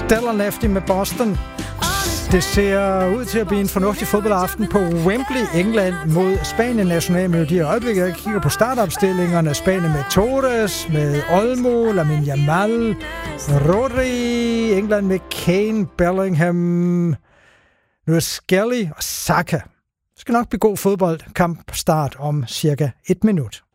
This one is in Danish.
Stellar Lefty med Boston. Det ser ud til at blive en fornuftig fodboldaften på Wembley, England mod Spanien nationalmøde. I øjeblikket, jeg kigger på startopstillingerne. Spanien med Torres, med Olmo, Lamine Yamal, Rodri. England med Kane, Bellingham, nu er Skelly og Saka. Det skal nok blive god fodboldkamp start om cirka 1 minut.